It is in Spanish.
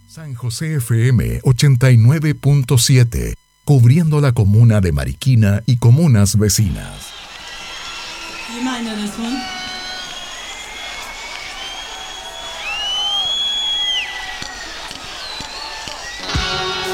San José FM 89.7, cubriendo la comuna de Mariquina y comunas vecinas. You might know this one.